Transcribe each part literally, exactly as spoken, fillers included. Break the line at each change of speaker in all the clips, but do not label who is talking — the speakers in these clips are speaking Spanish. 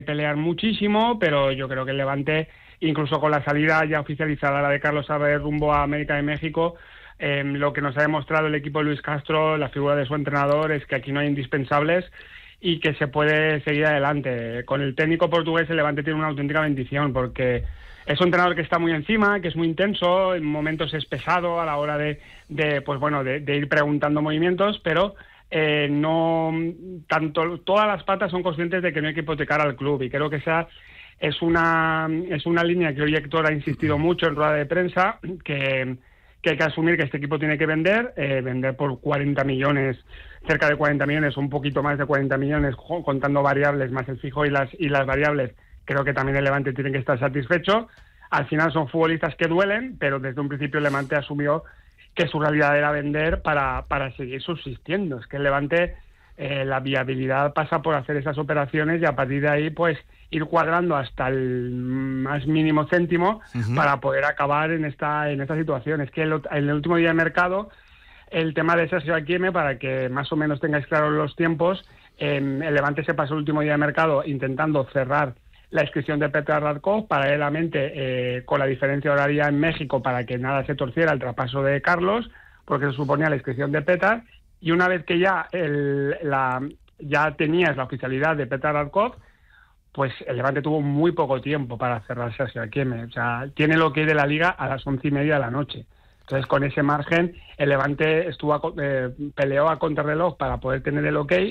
pelear muchísimo, pero yo creo que el Levante, incluso con la salida ya oficializada, la de Carlos Álvarez rumbo a América de México, eh, lo que nos ha demostrado el equipo de Luis Castro, la figura de su entrenador, es que aquí no hay indispensables y que se puede seguir adelante. Con el técnico portugués, el Levante tiene una auténtica bendición, porque es un entrenador que está muy encima, que es muy intenso, en momentos es pesado a la hora de, de pues bueno, de, de ir preguntando movimientos, pero eh, no tanto todas las patas son conscientes de que no hay que hipotecar al club, y creo que esa es una es una línea que hoy Héctor ha insistido mucho en rueda de prensa, que, que hay que asumir que este equipo tiene que vender, eh, vender por cuarenta millones, cerca de cuarenta millones, un poquito más de cuarenta millones, contando variables más el fijo y las y las variables. Creo que también el Levante tiene que estar satisfecho. Al final son futbolistas que duelen, pero desde un principio el Levante asumió que su realidad era vender para, para seguir subsistiendo. Es que el Levante, eh, la viabilidad pasa por hacer esas operaciones y a partir de ahí pues ir cuadrando hasta el más mínimo céntimo uh-huh. para poder acabar en esta, en esta situación. Es que el, en el último día de mercado, el tema de Sergio Aquieme, para que más o menos tengáis claros los tiempos, eh, el Levante se pasó el último día de mercado intentando cerrar la inscripción de Petar Radkov, paralelamente eh, con la diferencia horaria en México para que nada se torciera el traspaso de Carlos, porque se suponía la inscripción de Petar, y una vez que ya el, la, ya tenías la oficialidad de Petar Radkov, pues el Levante tuvo muy poco tiempo para cerrar Sergio Aquieme. O sea, tiene lo que hay de la Liga a las once y media de la noche. Entonces, con ese margen, el Levante estuvo a, eh, peleó a contrarreloj para poder tener el ok.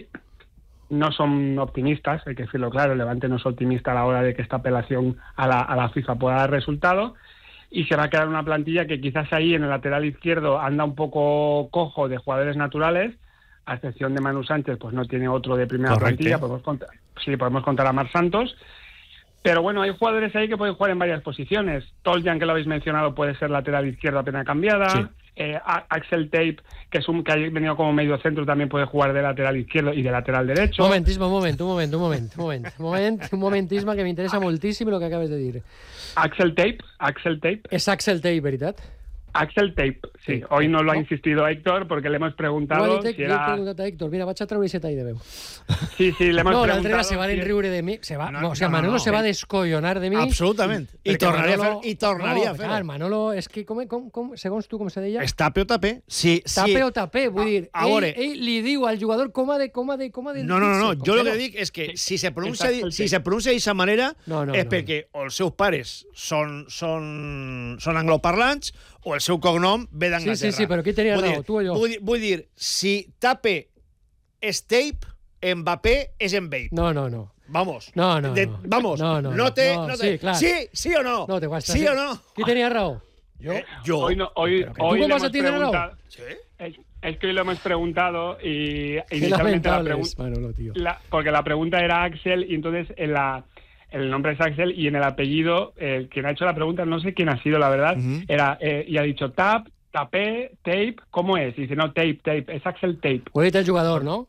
No son optimistas, hay que decirlo claro, el Levante no es optimista a la hora de que esta apelación a la, a la FIFA pueda dar resultado, y se va a quedar una plantilla que quizás ahí en el lateral izquierdo anda un poco cojo de jugadores naturales, a excepción de Manu Sánchez, pues no tiene otro de primera Correcto. plantilla, podemos contar, sí, podemos contar a Marc Santos, pero bueno, hay jugadores ahí que pueden jugar en varias posiciones. Toljan, que lo habéis mencionado, puede ser lateral izquierdo a pena cambiada. Sí. Eh, Axel Tape, que es un que ha venido como medio centro, también puede jugar de lateral izquierdo i de lateral derecho.
Momentisme, un moment, un moment, un moment, un moment, un moment, un momentisme que m'interessa moltíssim el que acabes de dir.
Axel Tape, Axel Tape.
És Axel Tape, veritat?
Axel Tape, sí. sí. Hoy no lo ha insistido Héctor porque le hemos preguntado
no, dit,
si era...
Jo he preguntat a Héctor, mira, vaig a treure aquest tall de veu.
Sí, sí, le hemos
no,
preguntado... No,
l'altre era se va a riure de mi. Se va, no, no, o sea, no, Manolo no, no. se va a descollonar de mi.
Absolutament. I tornaria
Manolo,
a fer, i tornaria
no,
a fer.
Clar, Manolo, és que, com, com, com, segons tu, com se deia?
És tape o tape? Sí, sí.
Tape o tape, vull dir,
a, a
ell,
veure,
ell li diu al jugador com ha de... Com ha de, com ha de
no, no, no, no. jo el que dic és que si se pronuncia si se pronuncia d'aquesta manera
no, no,
és
no,
perquè o els seus pares són, són, són angloparlants o el seu cognom ve d'Anglaterra.
Sí, sí, sí, però qui tenia
vull
raó,
dir,
tu o jo?
Vull, vull dir, si tape és tape, Mbappé és Mbappé.
No, no, no.
Vamos.
No, no,
de,
no.
Vamos.
No, no,
no te,
no,
no te.
sí, clar.
Sí, sí o no.
No, te guasta,
sí,
sí
o no.
Qui tenia raó?
Yo. Eh, yo.
Hoy, no, hoy, hoy
¿Tú
le
vas a
hemos
tener
preguntado...
¿Sí?
Es, es que hoy lo hemos preguntado y
Qué
inicialmente la
lamentable
pregunta...
es, Manolo, tío.
La, porque la pregunta era Axel y entonces en la... El nombre es Axel y en el apellido, eh, quien ha hecho la pregunta, no sé quién ha sido, la verdad, uh-huh. era eh, y ha dicho tap, tapé, tape, ¿cómo es? Y dice, no, tape, tape, es Axel Tape.
Ho ha dit el jugador, no?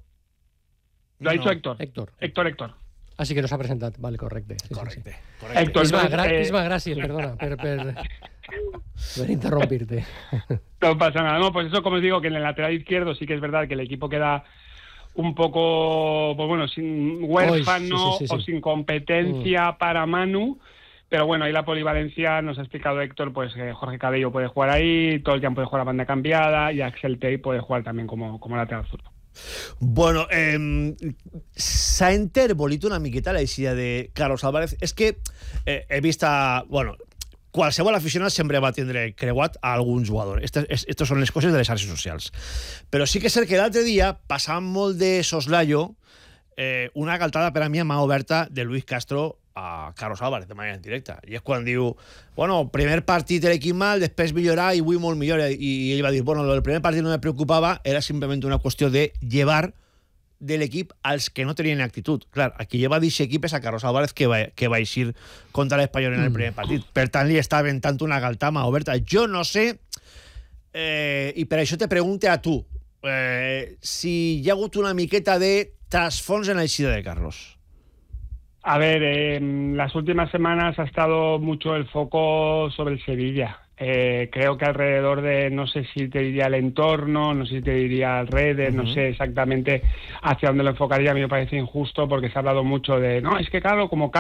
Lo ha
no.
dicho Héctor.
Héctor.
Héctor, Héctor.
Ah, sí que no s'ha presentat. Vale, correcte. Sí,
correcte.
Sí, sí.
correcte.
Héctor,
Isma,
entonces,
gra
eh...
Isma, gràcies, perdona, per, per, per interrumpirte.
No pasa nada. No, pues eso, como os digo, que en el lateral izquierdo sí que es verdad que el equipo queda un poco, pues bueno, sin huérfano sí, sí, sí, sí. o sin competencia mm. para Manu, pero bueno, ahí la polivalencia nos ha explicado Héctor, pues eh, Jorge Cabello puede jugar ahí, Toljan puede jugar a banda cambiada y Axel Tape puede jugar también como, como lateral zurdo.
Bueno, eh, s'ha enterbolit una miqueta la eixida de Carlos Álvarez. És que eh, he vist a... Bueno, qualsevol aficionat sempre va tindre creuat a algun jugador. Estas són les coses de les xarxes socials. Però sí que és cert que l'altre dia, passant molt de soslayo, eh, una galtada per a mi a mà oberta de Luis Castro a Carlos Álvarez de manera directa. I és quan diu, bueno, primer partit de l'equip mal, després millorar i avui molt millor. I ell va dir, bueno, el primer partit no me preocupava, era simplement una qüestió de llevar de l'equip als que no tenien actitud. Clar, a qui lleva d'aquest equip és a Carlos Álvarez, que va, que va eixir contra l'Espanyol en el primer partit. Per tant, li està aventant una galtama oberta. Jo no sé, eh, i per això te pregunte a tu, eh, si hi ha hagut una miqueta de trasfons en l'eixida de Carlos.
A ver, eh, las últimas semanas ha estado mucho el foco sobre el Sevilla. Eh, creo que alrededor de, no sé si te diría el entorno, no sé si te diría redes, uh-huh. no sé exactamente hacia dónde lo enfocaría. A mí me parece injusto porque se ha hablado mucho de, no, es que claro, como